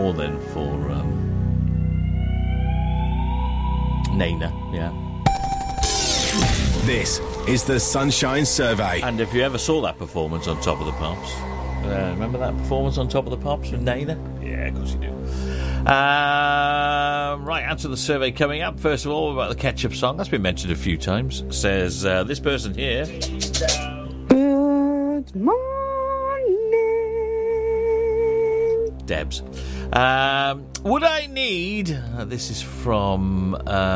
more then for Nana, yeah. This is the Sunshine Survey. And if you ever saw that performance on Top of the Pops, remember that performance on Top of the Pops with Nana? Yeah, of course you do. Right, answer the survey coming up. First of all, about the ketchup song. That's been mentioned a few times. Says this person here. Good morning. Debs. Would I need... this is from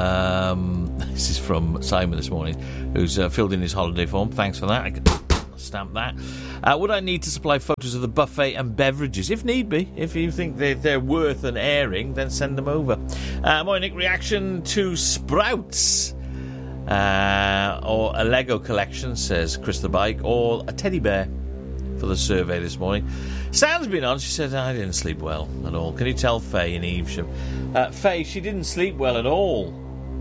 Simon this morning, who's filled in his holiday form. Thanks for that. I can stamp that. Would I need to supply photos of the buffet and beverages? If need be. If you think they're worth an airing, then send them over. Morning, Nick. Reaction to Sprouts. Or a Lego collection, says Chris the Bike, or a teddy bear for the survey this morning. Sam's been on. She said, I didn't sleep well at all. Can you tell Faye and Evesham? Faye, she didn't sleep well at all.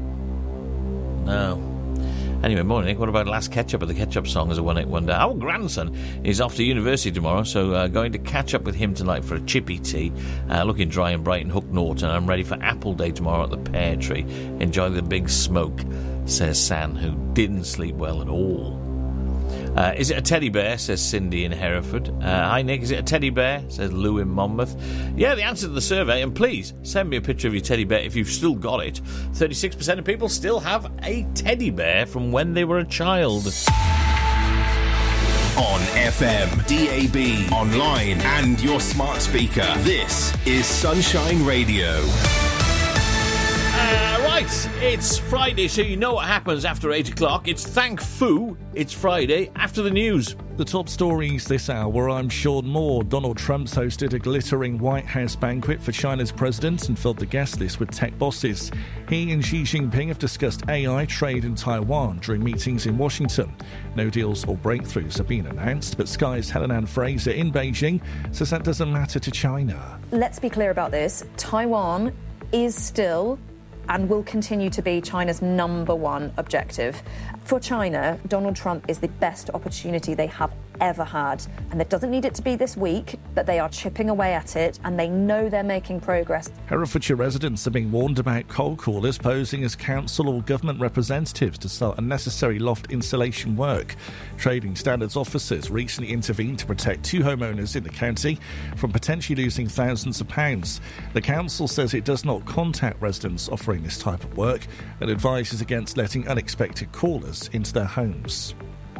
No. Anyway, morning, Nick. What about Last Ketchup? The Ketchup song as a one-hit wonder. Our grandson is off to university tomorrow, so going to catch up with him tonight for a chippy tea. Looking dry and bright in Hook Norton. I'm ready for Apple Day tomorrow at the Pear Tree. Enjoy the big smoke, says San, who didn't sleep well at all. Is it a teddy bear, says Cindy in Hereford. Hi, Nick. Is it a teddy bear, says Lou in Monmouth. Yeah, the answer to the survey, and please send me a picture of your teddy bear if you've still got it. 36% of people still have a teddy bear from when they were a child. On FM, DAB, online, and your smart speaker. This is Sunshine Radio. Right, it's Friday, so you know what happens after 8 o'clock. It's Thank Fu. It's Friday after the news. The top stories this hour. I'm Sean Moore. Donald Trump's hosted a glittering White House banquet for China's president and filled the guest list with tech bosses. He and Xi Jinping have discussed AI trade in Taiwan during meetings in Washington. No deals or breakthroughs have been announced, but Sky's Helen Ann Fraser in Beijing says that doesn't matter to China. Let's be clear about this. Taiwan is still and will continue to be China's number one objective. For China, Donald Trump is the best opportunity they have ever had. And it doesn't need it to be this week, but they are chipping away at it, and they know they're making progress. Herefordshire residents are being warned about cold callers posing as council or government representatives to start unnecessary loft insulation work. Trading Standards officers recently intervened to protect two homeowners in the county from potentially losing thousands of pounds. The council says it does not contact residents offering this type of work and advises against letting unexpected callers into their homes.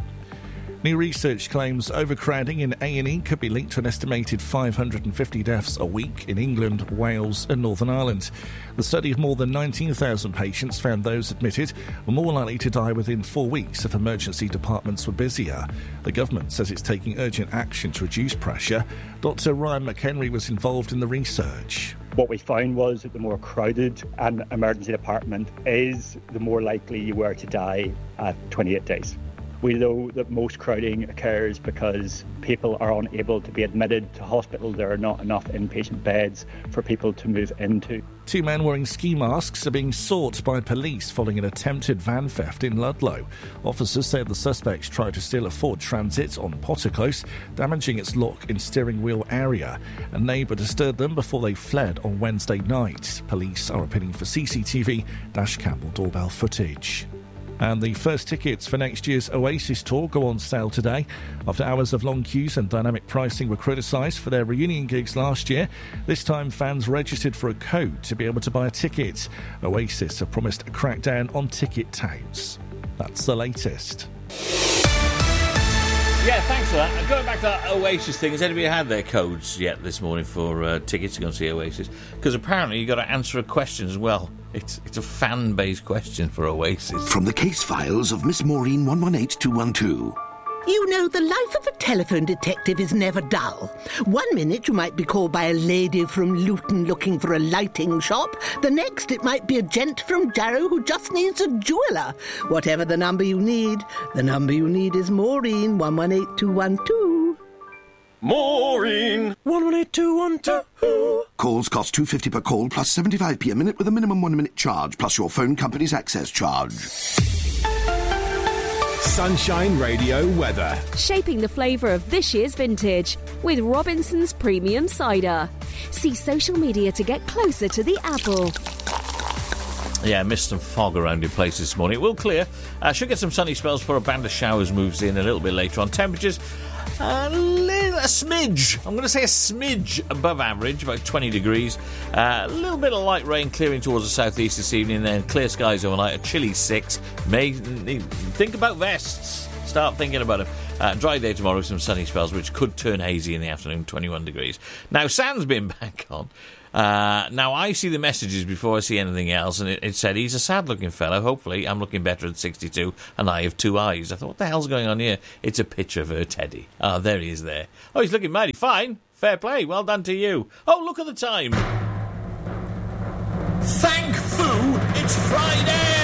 New research claims overcrowding in A&E could be linked to an estimated 550 deaths a week in England, Wales and Northern Ireland. The study of more than 19,000 patients found those admitted were more likely to die within 4 weeks if emergency departments were busier. The government says it's taking urgent action to reduce pressure. Dr Ryan McHenry was involved in the research. What we found was that the more crowded an emergency department is, the more likely you were to die at 28 days. We know that most crowding occurs because people are unable to be admitted to hospital. There are not enough inpatient beds for people to move into. Two men wearing ski masks are being sought by police following an attempted van theft in Ludlow. Officers say the suspects tried to steal a Ford Transit on Potter Close, damaging its lock and steering wheel area. A neighbour disturbed them before they fled on Wednesday night. Police are appealing for CCTV, dash-cam or doorbell footage. And the first tickets for next year's Oasis tour go on sale today. After hours of long queues and dynamic pricing were criticised for their reunion gigs last year, this time fans registered for a code to be able to buy a ticket. Oasis have promised a crackdown on ticket touts. That's the latest. Yeah, thanks for that. Going back to that Oasis thing, has anybody had their codes yet this morning for tickets to go and see Oasis? Because apparently you've got to answer a question as well. It's a fan-based question for Oasis. From the case files of Miss Maureen 118212. You know, the life of a telephone detective is never dull. 1 minute you might be called by a lady from Luton looking for a lighting shop. The next it might be a gent from Jarrow who just needs a jeweller. Whatever the number you need is Maureen 118212. Maureen 118212. Calls cost $2.50 per call plus 75p a minute with a minimum 1 minute charge plus your phone company's access charge. Sunshine Radio weather. Shaping the flavour of this year's vintage with Robinson's Premium Cider. See social media to get closer to the apple. Yeah, mist and fog around your place this morning. It will clear. Should get some sunny spells before a band of showers moves in a little bit later on. Temperatures, a smidge. I'm going to say a smidge above average, about 20 degrees. A little bit of light rain clearing towards the southeast this evening, then clear skies overnight, a chilly 6. May think about vests. Start thinking about them. Dry day tomorrow with some sunny spells, which could turn hazy in the afternoon, 21 degrees. Now, Sam's been back on. Now, I see the messages before I see anything else, and it said, he's a sad-looking fellow. Hopefully, I'm looking better at 62, and I have 2 eyes. I thought, what the hell's going on here? It's a picture of her teddy. Oh, there he is there. Oh, he's looking mighty fine. Fair play. Well done to you. Oh, look at the time. Thank